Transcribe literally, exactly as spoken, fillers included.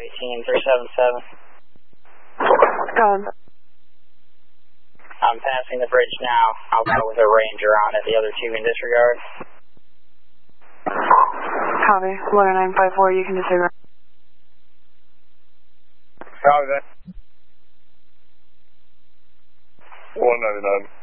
eighteen three seven seven. Go on. I'm passing the bridge now. I'll go with a ranger on it. The other two can disregard. Copy. one nine five four, you can disregard. Copy that. one ninety-nine.